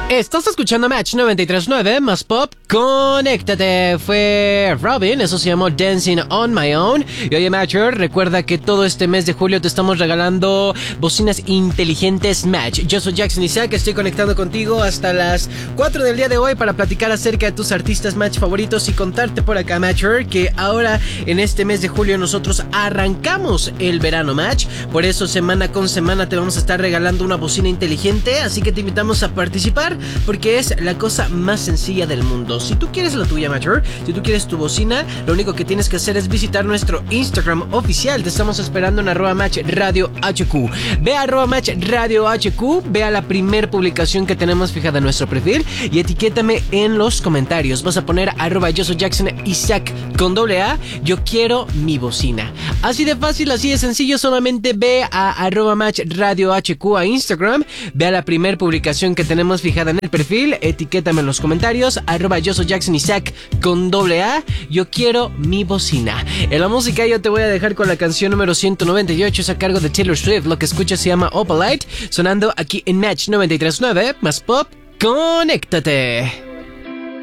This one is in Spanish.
Estás escuchando Match 93.9 más pop. Conéctate. Fue Robin, eso se llamó Dancing on My Own. Y oye, Matcher, recuerda que todo este mes de julio te estamos regalando bocinas inteligentes Match. Yo soy Jackson Isaac, estoy conectando contigo hasta las 4 del día de hoy para platicar acerca de tus artistas Match favoritos y contarte por acá, Matcher, que ahora en este mes de julio nosotros arrancamos el verano Match. Por eso semana con semana te vamos a estar regalando una bocina inteligente, así que te invitamos a participar porque es la cosa más sencilla del mundo. Si tú quieres la tuya, Matcher, si tú quieres tu bocina, lo único que tienes que hacer es visitar nuestro Instagram oficial. Te estamos esperando en @MatchRadioHQ. Ve a @MatchRadioHQ, ve a la primer publicación que tenemos fijada en nuestro perfil y etiquétame en los comentarios. Vas a poner @yo soy Jackson Isaac con AA, yo quiero mi bocina. Así de fácil, así de sencillo, solamente ve a @MatchRadioHQ a Instagram, ve a la primer publicación que tenemos fijada en el perfil, etiquétame en los comentarios, @yo soy Jackson Isaac con AA, yo quiero mi bocina. En la música yo te voy a dejar con la canción número 198, es a cargo de Taylor Swift. Lo que escuchas se llama Opalite, sonando aquí en Match 93.9 más pop. Conéctate.